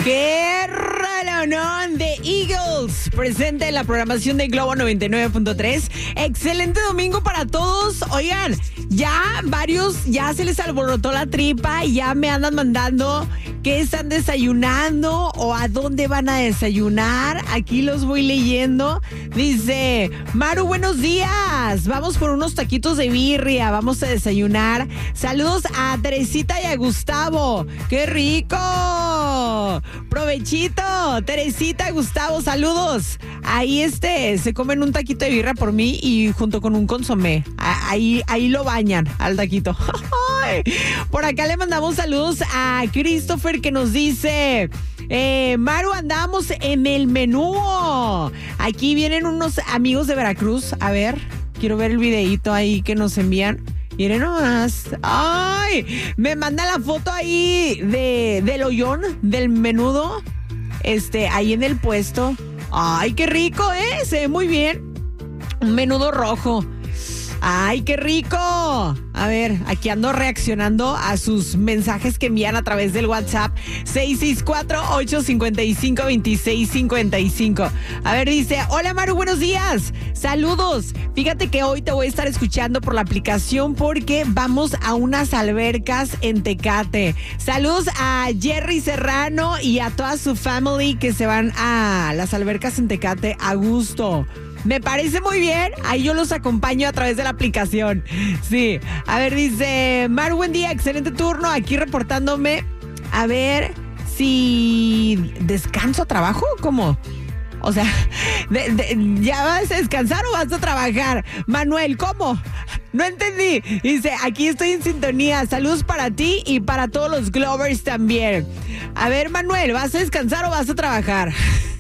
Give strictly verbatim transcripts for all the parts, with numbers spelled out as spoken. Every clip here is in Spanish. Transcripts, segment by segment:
¡Qué rolonón de Eagles! Presente en la programación de Globo noventa y nueve punto tres. Excelente domingo para todos. Oigan, ya varios, ya se les alborotó la tripa y ya me andan mandando qué están desayunando o a dónde van a desayunar. Aquí los voy leyendo. Dice, Maru, buenos días. Vamos por unos taquitos de birria. Vamos a desayunar. Saludos a Teresita y a Gustavo. ¡Qué rico! Provechito, Teresita, Gustavo, saludos. Ahí este, se comen un taquito de birria por mí y junto con un consomé. Ahí, ahí lo bañan al taquito. Por acá le mandamos saludos a Christopher que nos dice, eh, Maru, andamos en el menú. Aquí vienen unos amigos de Veracruz. A ver, quiero ver el videíto ahí que nos envían. Miren nomás. ¡Ay! Me manda la foto ahí de, del hoyón, del menudo. Este, ahí en el puesto. ¡Ay, qué rico, eh! Se ve muy bien. Un menudo rojo. ¡Ay, qué rico! A ver, aquí ando reaccionando a sus mensajes que envían a través del WhatsApp seis seis cuatro, ocho cinco cinco, dos seis cinco cinco. A ver, dice, hola Maru, buenos días. Saludos. Fíjate que hoy te voy a estar escuchando por la aplicación porque vamos a unas albercas en Tecate. Saludos a Jerry Serrano y a toda su family que se van a las albercas en Tecate a gusto. Me parece muy bien. Ahí yo los acompaño a través de la aplicación. Sí. A ver, dice, Maru, buen día, excelente turno. Aquí reportándome. A ver si descanso a trabajo. ¿Cómo? O sea, de, de, ¿ya vas a descansar o vas a trabajar? Manuel, ¿cómo? No entendí. Dice, aquí estoy en sintonía. Saludos para ti y para todos los Glovers también. A ver, Manuel, ¿vas a descansar o vas a trabajar?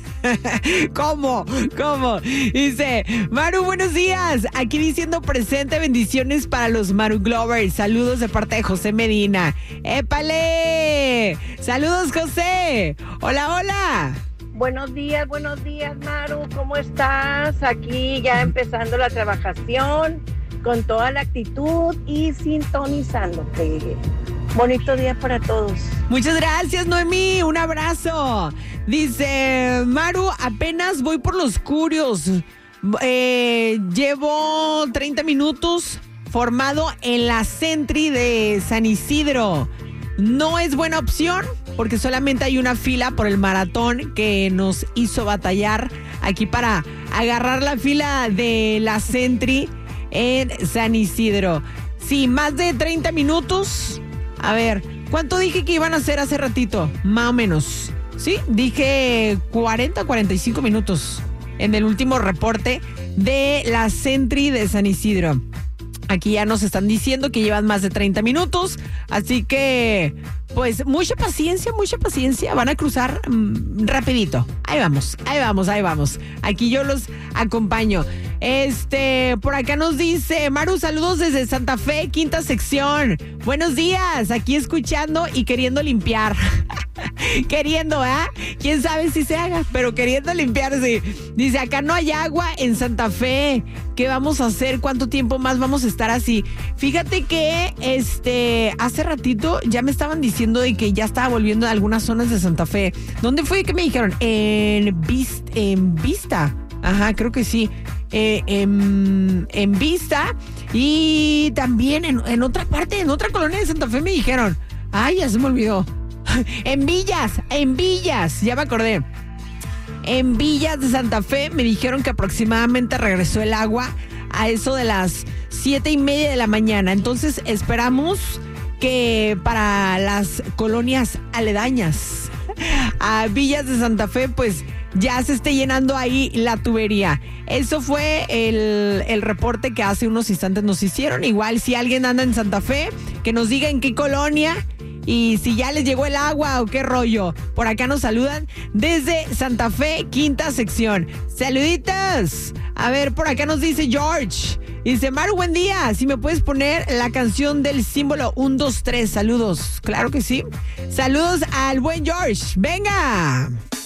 ¿Cómo? ¿Cómo? Dice, Maru, buenos días. Aquí diciendo presente, bendiciones para los Maru Glovers. Saludos de parte de José Medina. ¡Épale! Saludos, José. Hola, hola. Buenos días, buenos días, Maru. ¿Cómo estás? Aquí ya empezando la trabajación con toda la actitud y sintonizándote. Bonito día para todos. Muchas gracias, Noemí. Un abrazo. Dice, Maru, apenas voy por los curios. Eh, llevo treinta minutos formado en la Sentry de San Isidro. No es buena opción porque solamente hay una fila por el maratón que nos hizo batallar aquí para agarrar la fila de la Sentry en San Isidro. Sí, más de treinta minutos. A ver, ¿cuánto dije que iban a hacer hace ratito? Más o menos. Sí, dije cuarenta, cuarenta y cinco minutos en el último reporte de la Sentry de San Isidro. Aquí ya nos están diciendo que llevan más de treinta minutos, así que, pues, mucha paciencia, mucha paciencia. Van a cruzar mmm, rapidito. Ahí vamos, ahí vamos, ahí vamos. Aquí yo los acompaño. Este, por acá nos dice, Maru, saludos desde Santa Fe, quinta sección. Buenos días, aquí escuchando y queriendo limpiar. Queriendo, ¿eh? Quién sabe si se haga, pero queriendo limpiarse. Dice, acá no hay agua en Santa Fe. ¿Qué vamos a hacer? ¿Cuánto tiempo más vamos a estar así? Fíjate que este hace ratito ya me estaban diciendo de que ya estaba volviendo a algunas zonas de Santa Fe. ¿Dónde fue que me dijeron? En, Vist, en Vista. Ajá, creo que sí. Eh, en, en Vista. Y también en, en otra parte, en otra colonia de Santa Fe me dijeron. Ay, ya se me olvidó. En Villas, en Villas, ya me acordé. En Villas de Santa Fe me dijeron que aproximadamente regresó el agua a eso de las siete y media de la mañana. Entonces esperamos que para las colonias aledañas a Villas de Santa Fe, pues ya se esté llenando ahí la tubería. Eso fue el, el reporte que hace unos instantes nos hicieron. Igual si alguien anda en Santa Fe, que nos diga en qué colonia y si ya les llegó el agua o qué rollo. Por acá nos saludan desde Santa Fe, quinta sección. ¡Saluditos! A ver, por acá nos dice George. Dice, Maru, buen día. Si me puedes poner la canción del símbolo uno, dos, tres. Saludos. Claro que sí. Saludos al buen George. ¡Venga!